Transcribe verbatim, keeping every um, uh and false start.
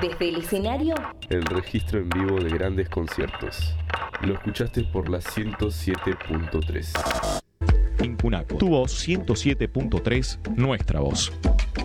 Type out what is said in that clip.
Desde el escenario, el registro en vivo de grandes conciertos. Lo escuchaste por la ciento siete punto tres. Incunaco, tu voz ciento siete punto tres, nuestra voz.